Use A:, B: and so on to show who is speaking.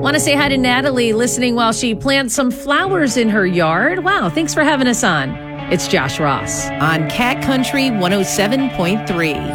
A: Want to say hi to Natalie, listening while she plants some flowers in her yard. Wow, thanks for having us on. It's Josh Ross on Cat Country 107.3.